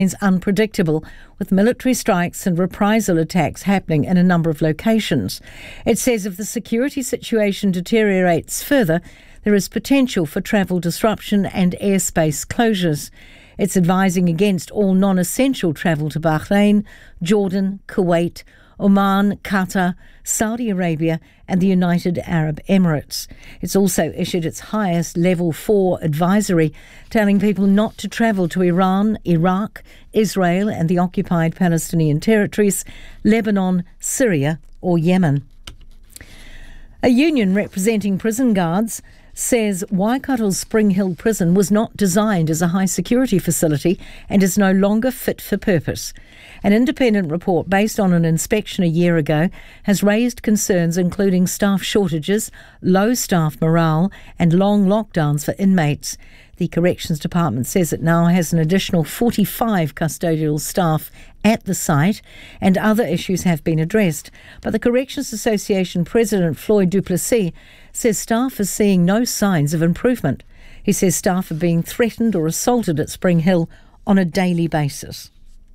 is unpredictable, with military strikes and reprisal attacks happening in a number of locations. It says if the security situation deteriorates further, there is potential for travel disruption and airspace closures. It's advising against all non-essential travel to Bahrain, Jordan, Kuwait, Oman, Qatar, Saudi Arabia and the United Arab Emirates. It's also issued its highest level 4 advisory, telling people not to travel to Iran, Iraq, Israel and the occupied Palestinian territories, Lebanon, Syria or Yemen. A union representing prison guards says Waikato Spring Hill Prison was not designed as a high-security facility and is no longer fit for purpose. An independent report based on an inspection a year ago has raised concerns including staff shortages, low staff morale and long lockdowns for inmates. The Corrections Department says it now has an additional 45 custodial staff at the site and other issues have been addressed. But the Corrections Association President Floyd du Plessis says staff are seeing no signs of improvement. He says staff are being threatened or assaulted at Spring Hill on a daily basis.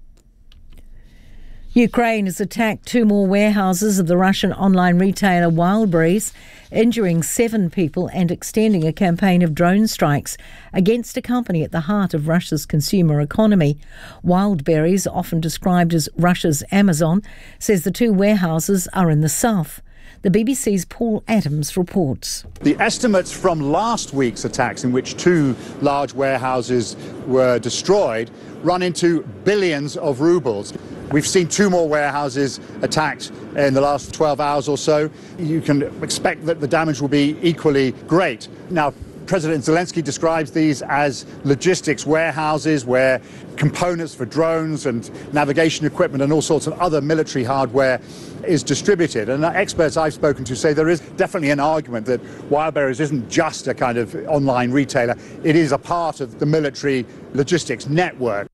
Ukraine has attacked 2 more warehouses of the Russian online retailer Wildberries, injuring 7 people and extending a campaign of drone strikes against a company at the heart of Russia's consumer economy. Wildberries, often described as Russia's Amazon, says the 2 warehouses are in the south. The BBC's Paul Adams reports. The estimates from last week's attacks, in which 2 large warehouses were destroyed, run into billions of rubles. We've seen 2 more warehouses attacked in the last 12 hours or so. You can expect that the damage will be equally great. Now, President Zelensky describes these as logistics warehouses where components for drones and navigation equipment and all sorts of other military hardware is distributed. And experts I've spoken to say there is definitely an argument that Wildberries isn't just a kind of online retailer. It is a part of the military logistics network.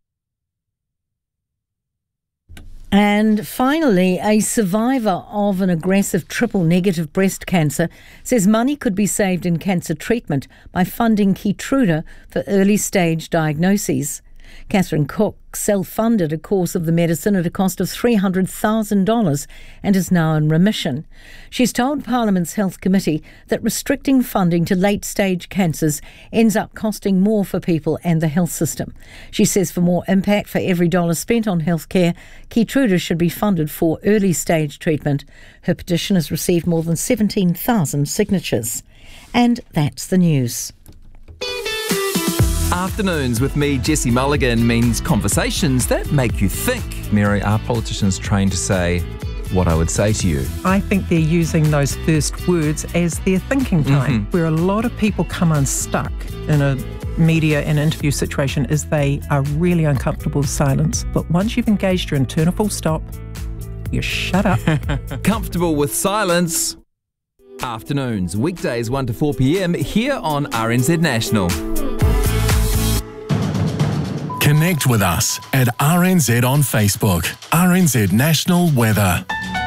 And finally, a survivor of an aggressive triple-negative breast cancer says money could be saved in cancer treatment by funding Keytruda for early-stage diagnoses. Catherine Cook self-funded a course of the medicine at a cost of $300,000 and is now in remission. She's told Parliament's Health Committee that restricting funding to late-stage cancers ends up costing more for people and the health system. She says for more impact for every dollar spent on healthcare, Keytruda should be funded for early-stage treatment. Her petition has received more than 17,000 signatures. And that's the news. Afternoons with me, Jesse Mulligan, means conversations that make you think. Mary, are politicians trained to say what I would say to you? I think they're using those first words as their thinking time, where a lot of people come unstuck in a media and interview situation is they are really uncomfortable with silence. But once you've engaged your internal full stop, you shut up. Comfortable with silence. Afternoons, weekdays 1 to 4 p.m. here on RNZ National. Connect with us at RNZ on Facebook. RNZ National Weather.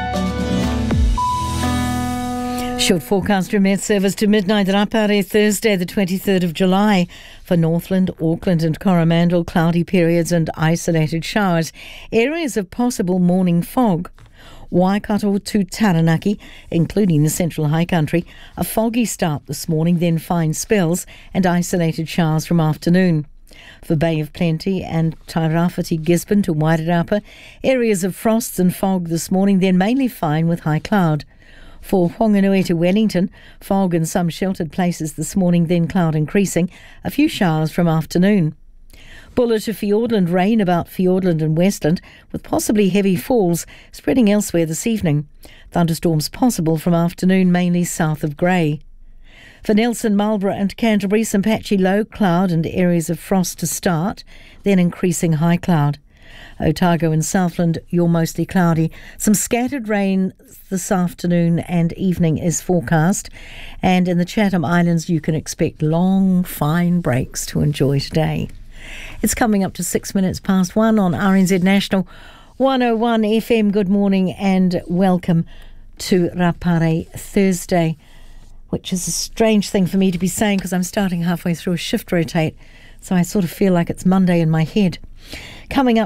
Short forecast from Met Service to midnight at Rapare, Thursday the 23rd of July. For Northland, Auckland and Coromandel, cloudy periods and isolated showers. Areas of possible morning fog. Waikato to Taranaki, including the Central High Country, a foggy start this morning, then fine spells and isolated showers from afternoon. For Bay of Plenty and Tairāwhiti Gisborne to Wairarapa, areas of frosts and fog this morning, then mainly fine with high cloud. For Whanganui to Wellington, fog in some sheltered places this morning, then cloud increasing, a few showers from afternoon. Buller to Fiordland, rain about Fiordland and Westland, with possibly heavy falls spreading elsewhere this evening. Thunderstorms possible from afternoon, mainly south of Grey. For Nelson, Marlborough and Canterbury, some patchy low cloud and areas of frost to start, then increasing high cloud. Otago and Southland, you're mostly cloudy. Some scattered rain this afternoon and evening is forecast. And in the Chatham Islands, you can expect long, fine breaks to enjoy today. It's coming up to 1 on RNZ National 101 FM. Good morning and welcome to Rapare Thursday, which is a strange thing for me to be saying because I'm starting halfway through a shift rotate, so I sort of feel like it's Monday in my head. Coming up